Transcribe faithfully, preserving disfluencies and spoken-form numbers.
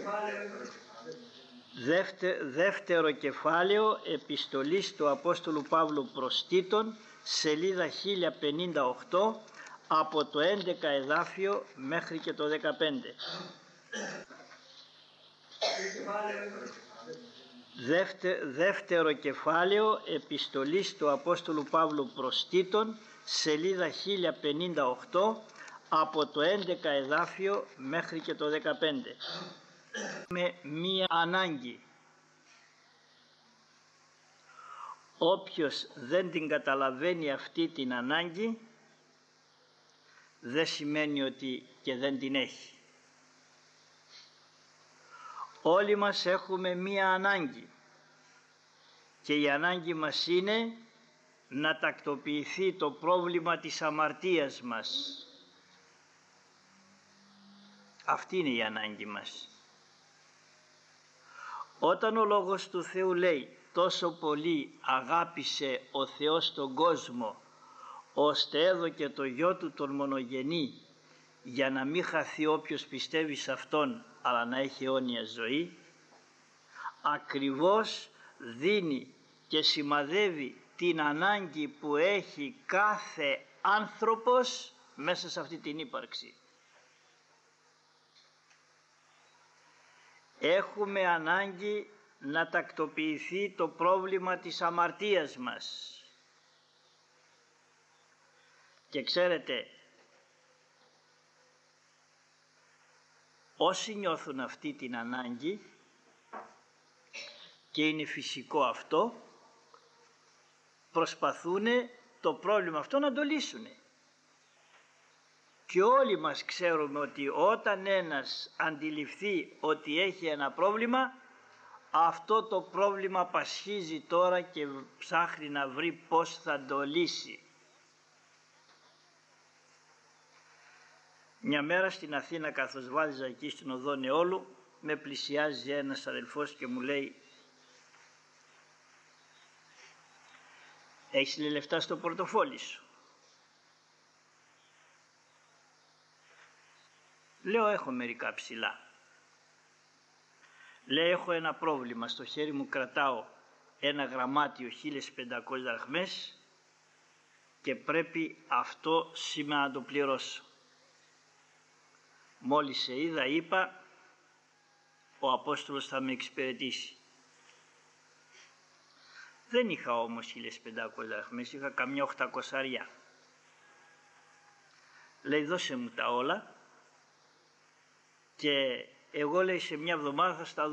Δεύτε, δεύτερο κεφάλαιο επιστολής του Απόστολου Παύλου προς Τίτον, σελίδα χίλια πενήντα οκτώ, από το έντεκα εδάφιο μέχρι και το δεκαπέντε. Δεύτε, δεύτερο κεφάλαιο επιστολής του Απόστολου Παύλου προς Τίτον, σελίδα χίλια πενήντα οκτώ, από το έντεκα εδάφιο μέχρι και το δεκαπέντε. Με μία ανάγκη. Όποιος δεν την καταλαβαίνει αυτή την ανάγκη, δεν σημαίνει ότι και δεν την έχει. Όλοι μας έχουμε μία ανάγκη και η ανάγκη μας είναι να τακτοποιηθεί το πρόβλημα της αμαρτίας μας. Αυτή είναι η ανάγκη μας. Όταν ο Λόγος του Θεού λέει τόσο πολύ αγάπησε ο Θεός τον κόσμο ώστε έδωκε το Γιο Του τον μονογενή για να μην χαθεί όποιος πιστεύει σε Αυτόν αλλά να έχει αιώνια ζωή, ακριβώς δίνει και σημαδεύει την ανάγκη που έχει κάθε άνθρωπος μέσα σε αυτή την ύπαρξη. Έχουμε ανάγκη να τακτοποιηθεί το πρόβλημα της αμαρτίας μας. Και ξέρετε, όσοι νιώθουν αυτή την ανάγκη, και είναι φυσικό αυτό, προσπαθούν το πρόβλημα αυτό να το λύσουν. Και όλοι μας ξέρουμε ότι όταν ένας αντιληφθεί ότι έχει ένα πρόβλημα, αυτό το πρόβλημα πασχίζει τώρα και ψάχνει να βρει πώς θα το λύσει. Μια μέρα στην Αθήνα, καθώς βάδιζα εκεί στην οδό Νεόλου, με πλησιάζει ένας αδελφός και μου λέει: έχεις λεφτά στο πορτοφόλι σου? Λέω: έχω μερικά ψηλά. Λέει: έχω ένα πρόβλημα, στο χέρι μου κρατάω ένα γραμμάτιο χίλιες πεντακόσιες δραχμές και πρέπει αυτό σήμερα να το πληρώσω. Μόλις σε είδα είπα, ο Απόστολος θα με εξυπηρετήσει. Δεν είχα όμως χίλιες πεντακόσιες δραχμές, είχα καμιά οχτακοσαριά. Λέει: δώσε μου τα όλα και εγώ, λέει, σε μια εβδομάδα θα στα